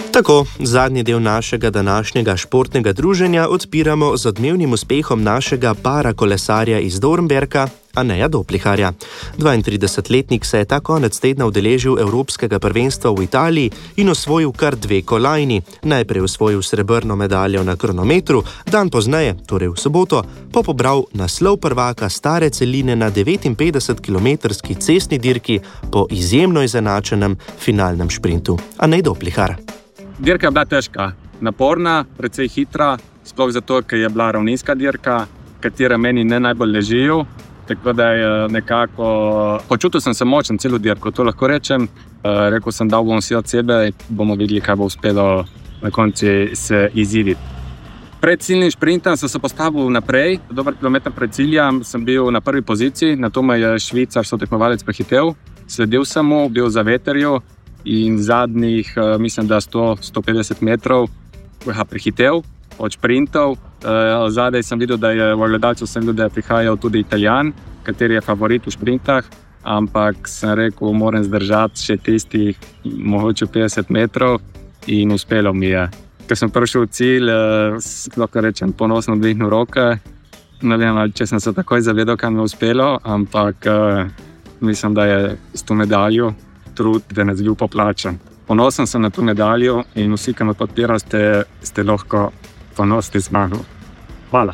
Tako, zadnji del našega današnjega športnega druženja odpiramo z odmevnim uspehom našega parakolesarja iz Dornberka, Aneja Dopliharja. 32-letnik se je ta konec tedna udeležil Evropskega prvenstva v Italiji in osvojil kar 2 kolajni. Najprej osvojil srebrno medaljo na kronometru, dan pozneje, torej v soboto, pa pobral naslov prvaka stare celine na 59-kilometrski cestni dirki po izjemno izenačenem finalnem šprintu. Anej Doplihar. Dirka je bila težka, naporna, precej hitra, sploh zato, ker je bila ravninska dirka, katera meni ne najbolj ležijo. Tako da je nekako, počutil sem se močen celo dirko, to lahko rečem. Rekel sem, dal bom vsi od sebe in bomo videli, kaj bo uspelo na konci se iziditi. Pred ciljnim šprintom sem se postavil naprej, dober kilometer pred ciljem sem bil na prvi poziciji, na to me je Švicar sotekmovalec prehitev, sledil sem mu, bil za veterjo in zadnjih, mislim, da 100-150 metrov ga prehitev od šprintov. Zadaj sem videl, da je v gledalcu prihajal tudi Italijan, kateri je favorit v šprintah, ampak sem rekel, moram zdržati še tistih mogoče 50 metrov in uspelo mi je. Ker sem prišel v cilj, lahko rečem, ponosno dvignil roke. Ne vem, če sem se takoj zavedal, kaj mi je uspelo, ampak mislim, da je s to medaljo trud, da ne bil poplačan. Ponosen sem na to medaljo in vsi, ki me podpirajo, ste lahko ponosni zmagal. Hvala.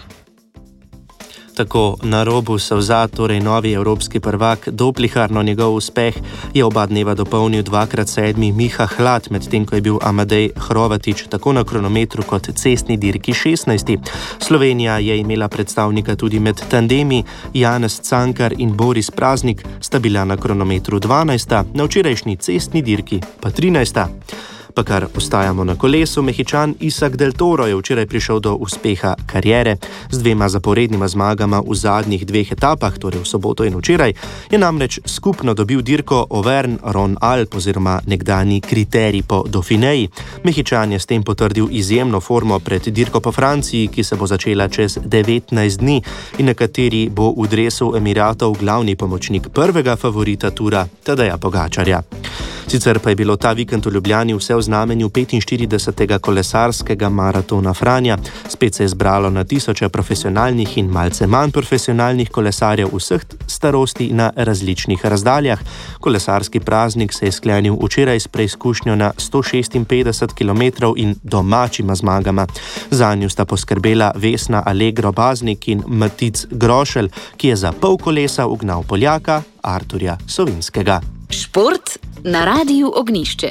Tako na robu solza, torej novi evropski prvak Doplihar, no njegov uspeh je oba dneva dopolnil 2x7 Miha Hlad, medtem ko je bil Amadej Hrovatič tako na kronometru kot cestni dirki 16. Slovenija je imela predstavnika tudi med tandemi, Janez Cankar in Boris Praznik sta bila na kronometru 12., na včerajšnji cestni dirki pa 13. Pa kar ostajamo na kolesu, Mehičan Isak Del Toro je včeraj prišel do uspeha kariere. Z 2 zaporednima zmagama v zadnjih 2 etapah, torej v soboto in včeraj, je namreč skupno dobil dirko Auvergne-Rhône-Alpes oziroma nekdanji kriterij po Dauphineji. Mehičan je s tem potrdil izjemno formo pred dirko po Franciji, ki se bo začela čez 19 dni in na kateri bo v dresu Emiratov glavni pomočnik prvega favorita tura Tadeja Pogačarja. Sicer pa je bilo ta vikend v Ljubljani vse v znamenju 45. kolesarskega maratona Franja. Spet se je zbralo na tisoče profesionalnih in malce manj profesionalnih kolesarjev vseh starosti na različnih razdaljah. Kolesarski praznik se je sklenil včeraj s preizkušnjo na 156 km in domačima zmagama. Zanju sta poskrbela Vesna Allegro Baznik in Matic Grošelj, ki je za pol kolesa ugnal Poljaka Arturja Sovinskega. Šport na Radiu Ognjišče.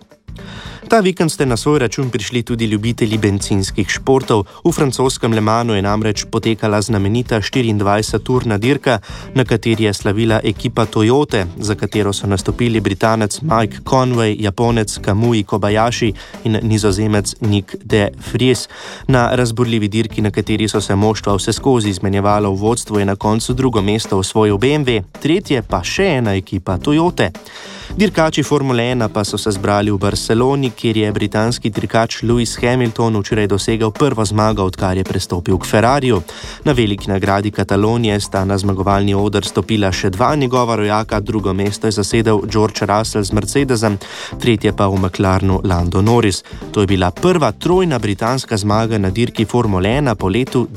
Ta vikend ste na svoj račun prišli tudi ljubitelji bencinskih športov. V francoskem Le Manu je namreč potekala znamenita 24-urna dirka, na kateri je slavila ekipa Toyote, za katero so nastopili Britanec Mike Conway, Japonec Kamui Kobayashi in Nizozemec Nick de Vries. Na razburljivi dirki, na kateri so se moštva vseskozi izmenjevalo v vodstvu, je na koncu drugo mesto osvojil BMW, tretje pa še ena ekipa Toyote. Dirkači Formule 1 pa so se zbrali v Barceloni, kjer je britanski dirkač Lewis Hamilton včeraj dosegel prvo zmago, odkar je prestopil k Ferrariju. Na veliki nagradi Katalonije sta na zmagovalni oder stopila še 2 njegova rojaka, drugo mesto je zasedel George Russell z Mercedesom, tretje pa v McLarenu Lando Norris. To je bila prva trojna britanska zmaga na dirki Formule 1 po letu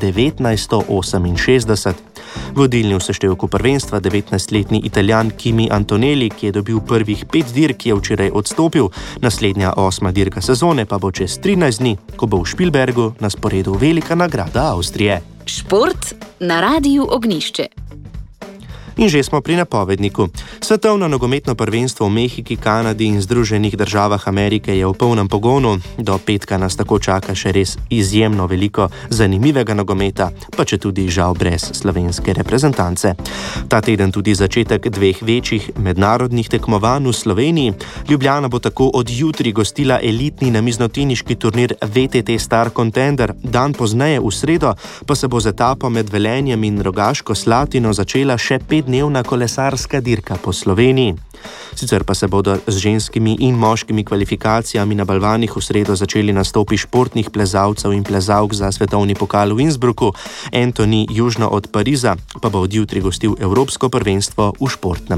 1968. Vodilni v seštevku prvenstva 19-letni Italijan Kimi Antonelli, ki je dobil prvih 5 dirk, je včeraj odstopil. Naslednja 8. dirka sezone pa bo čez 13 dni, ko bo v Špilbergu na sporedu velika nagrada Avstrije. Šport na Radiu Ognjišče. In že smo pri napovedniku. Svetovno nogometno prvenstvo v Mehiki, Kanadi in Združenih državah Amerike je v polnem pogonu. Do petka nas tako čaka še res izjemno veliko zanimivega nogometa, pa če tudi žal brez slovenske reprezentance. Ta teden tudi začetek 2 večjih mednarodnih tekmovanj v Sloveniji. Ljubljana bo tako od jutri gostila elitni namiznoteniški turnir VTT Star Contender. Dan pozneje v sredo pa se bo z etapo med Velenjem in Rogaško Slatino začela še 5-dnevna kolesarska dirka po Sloveniji. Sicer pa se bodo z ženskimi in moškimi kvalifikacijami na balvanih v sredo začeli nastopi športnih plezalcev in plezalk za svetovni pokal v Innsbrucku. Anthony južno od Pariza pa bo od jutri gostil Evropsko prvenstvo v športnem